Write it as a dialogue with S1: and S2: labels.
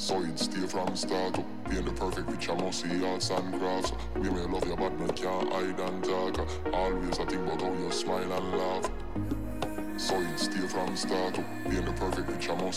S1: So it stay from start up. Paint the perfect picture, must see arts and crafts. We may love you, but me can't hide and talk. Always I think about how you smile and laugh. So it stay from start up. Paint the perfect picture, must